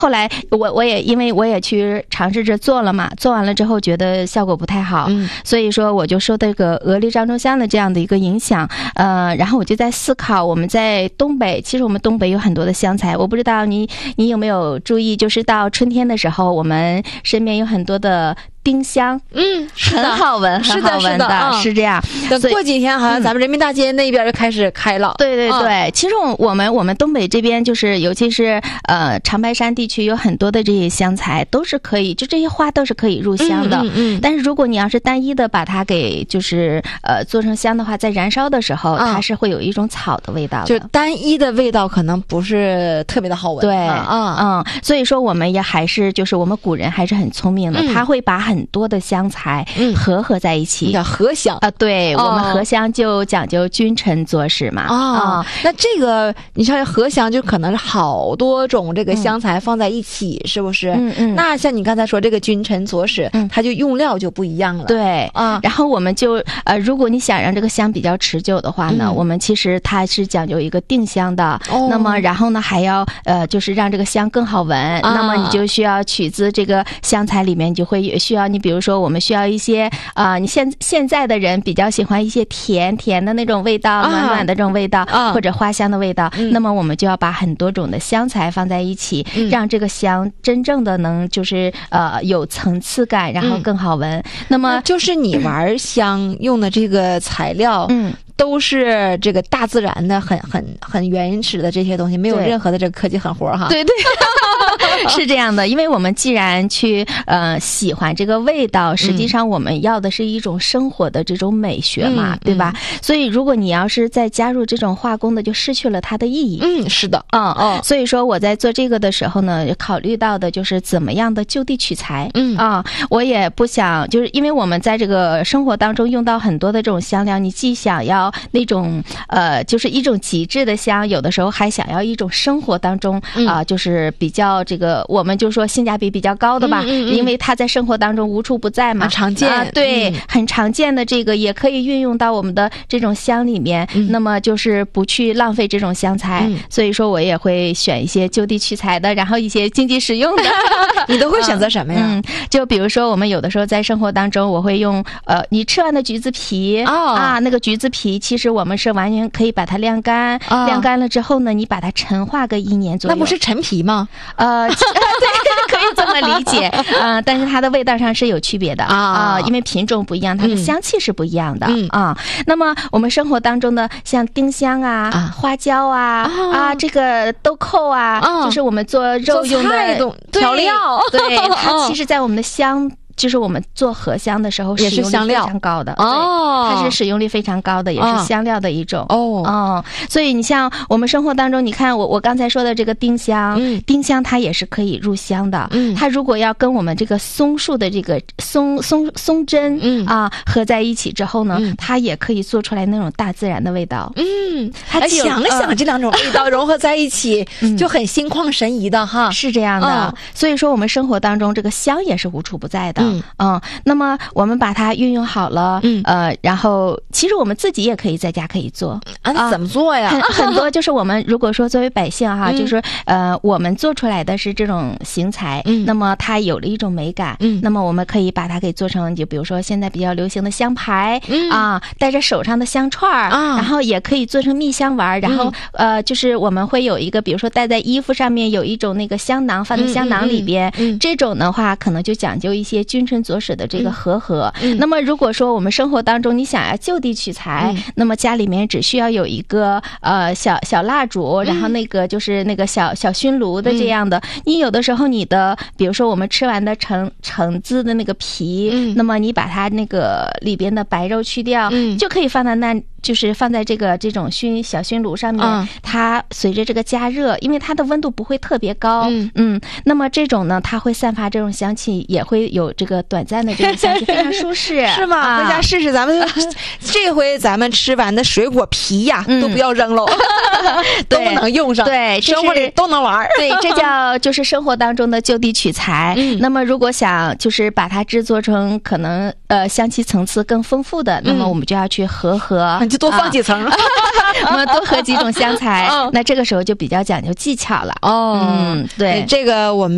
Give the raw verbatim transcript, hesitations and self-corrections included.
后来我我也因为我也去尝试着做了嘛，做完了之后觉得效果不太好，嗯、所以说我就受这个鹅梨章中香的这样的一个影响，呃，然后我就在思考，我们在东北，其实我们东北有很多的香材，我不知道你你有没有注意，就是到春天的时候，我们身边有很多的丁香， 嗯，是的， 很好闻，很好闻的，是, 的、嗯、是这样。 等过几天，好像咱们人民大街那边就开始开了。嗯、 对对对，嗯、其实我们我们东北这边就是，尤其是呃长白山地区，有很多的这些香材都是可以，就这些花都是可以入香的。嗯嗯嗯、但是如果你要是单一的把它给就是呃做成香的话，在燃烧的时候，嗯、它是会有一种草的味道的。 就单一的味道可能不是特别的好闻。 对， 啊嗯，所以说我们也还是就是我们古人还是很聪明的，嗯、他会把很多的香材合合在一起， 叫合香啊。对，哦、我们合香就讲究君臣佐使嘛。 哦，嗯、那这个你像合香就可能是好多种这个香材放在一起，嗯、是不是？嗯嗯。那像你刚才说这个君臣佐使，嗯、它就用料就不一样了。 对啊。然后我们就呃，如果你想让这个香比较持久的话呢，嗯、我们其实它是讲究一个定香的。哦。那么然后呢，还要呃，就是让这个香更好闻。啊、那么你就需要取自这个香材里面，就会需要你，比如说我们需要一些啊、呃，你现现在的人比较喜欢一些甜甜的那种味道，啊、暖暖的这种味道，啊、或者花香的味道。嗯、那么我们就要把很多种的香材放在一起，嗯、让这个香真正的能就是呃有层次感，然后更好闻。嗯、那么那就是你玩香用的这个材料，嗯。都是这个大自然的很很很原始的这些东西，没有任何的这个科技狠活哈。 对对，是这样的，因为我们既然去呃喜欢这个味道，实际上我们要的是一种生活的这种美学嘛，嗯、对吧？嗯、所以如果你要是再加入这种化工的，就失去了它的意义。 嗯，是的， 嗯嗯。所以说我在做这个的时候呢，考虑到的就是怎么样的就地取材。嗯啊，我也不想就是因为我们在这个生活当中用到很多的这种香料，你既想要那种呃，就是一种极致的香，有的时候还想要一种生活当中啊、嗯呃，就是比较这个，我们就说性价比比较高的吧，嗯嗯嗯因为它在生活当中无处不在嘛， 很常见、 呃，对，嗯、很常见的这个也可以运用到我们的这种香里面，嗯、那么就是不去浪费这种香材，嗯、所以说我也会选一些就地取材的，然后一些经济实用的。 你都会选择什么呀？ 嗯，就比如说我们有的时候在生活当中，我会用呃，你吃完的橘子皮、哦、啊，那个橘子皮其实我们是完全可以把它晾干，哦、晾干了之后呢，你把它陈化个一年左右。 那不是陈皮吗？ 呃，对，可以这么理解。嗯、呃，但是它的味道上是有区别的啊、呃，因为品种不一样，它的香气是不一样的啊、嗯呃。那么我们生活当中的像丁香啊、啊花椒啊、啊, 啊这个豆蔻啊，啊就是我们做肉用的调料。 对，它其实在我们的香。就是我们做合香的时候， 也是香料非常高的哦，它是使用率非常高的，也是香料的一种哦哦。所以你像我们生活当中，你看我我刚才说的这个丁香，嗯、丁香它也是可以入香的。嗯，它如果要跟我们这个松树的这个松松松针，嗯啊合在一起之后呢，嗯、它也可以做出来那种大自然的味道。 嗯，它想想这两种味道融合在一起，嗯、就很心旷神怡的哈。 是这样的，嗯、所以说我们生活当中这个香也是无处不在的。嗯嗯，那么我们把它运用好了，嗯呃，然后其实我们自己也可以在家可以做啊，那怎么做呀？ 很很多就是我们如果说作为百姓哈，嗯、就是呃，我们做出来的是这种型材，嗯，那么它有了一种美感，嗯，那么我们可以把它给做成，就比如说现在比较流行的香牌，嗯啊，戴着手上的香串儿啊，然后也可以做成蜜香丸，然后、嗯、呃，就是我们会有一个，比如说戴在衣服上面有一种那个香囊，放在香囊里边，嗯嗯嗯、这种的话可能就讲究一些君臣佐使的这个和合。嗯嗯、那么如果说我们生活当中你想要就地取材，嗯、那么家里面只需要有一个呃小小蜡烛，然后那个就是那个小小熏炉的这样的。嗯、你有的时候你的，比如说我们吃完的橙橙子的那个皮，嗯、那么你把它那个里边的白肉去掉，嗯、就可以放在那，就是放在这个这种熏小熏炉上面，嗯、它随着这个加热，因为它的温度不会特别高，嗯嗯，那么这种呢，它会散发这种香气，也会有这个短暂的这个香气，非常舒适， 是吗？ 啊、 回家试试，咱们这回咱们吃完的水果皮呀，嗯、都不要扔喽，都能用上， 对， 生活里都能玩， 对，这叫就是生活当中的就地取材。嗯、那么如果想就是把它制作成可能呃香气层次更丰富的，嗯、那么我们就要去和合， 你就多放几层。啊我们多合几种香材，哦、那这个时候就比较讲究技巧了。 哦， 嗯，对， 这个我们。